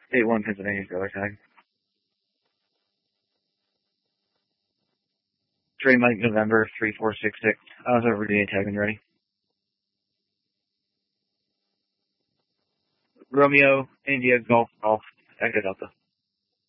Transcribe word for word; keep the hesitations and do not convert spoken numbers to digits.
eight one Pennsylvania, trailer tag. Trey Mike November three four six six. I was over Virginia tag and ready. Romeo India Golf Golf Echo Delta.